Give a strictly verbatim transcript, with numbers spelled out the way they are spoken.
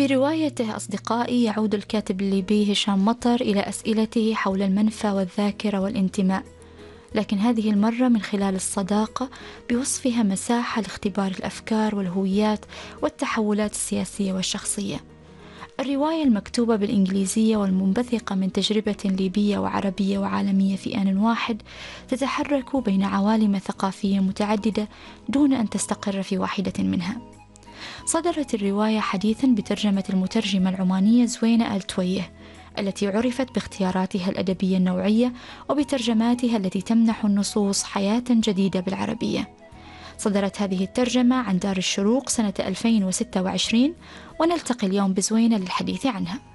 في روايته أصدقائي يعود الكاتب الليبي هشام مطر إلى أسئلته حول المنفى والذاكرة والانتماء، لكن هذه المرة من خلال الصداقة بوصفها مساحة لاختبار الأفكار والهويات والتحولات السياسية والشخصية. الرواية المكتوبة بالإنجليزية والمنبثقة من تجربة ليبية وعربية وعالمية في آن واحد تتحرك بين عوالم ثقافية متعددة دون أن تستقر في واحدة منها. صدرت الرواية حديثا بترجمة المترجمة العمانية زوينة آل تويه، التي عرفت باختياراتها الأدبية النوعية وبترجماتها التي تمنح النصوص حياة جديدة بالعربية. صدرت هذه الترجمة عن دار الشروق سنة ألفين وستة وعشرين، ونلتقي اليوم بزوينة للحديث عنها.